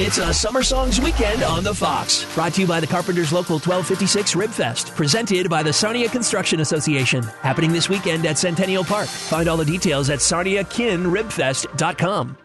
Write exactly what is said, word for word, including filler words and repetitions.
It's a Summer Songs weekend on the Fox. Brought to you by the Carpenters Local twelve fifty-six Rib Fest. Presented by the Sarnia Construction Association. Happening this weekend at Centennial Park. Find all the details at sarnia kin rib fest dot com.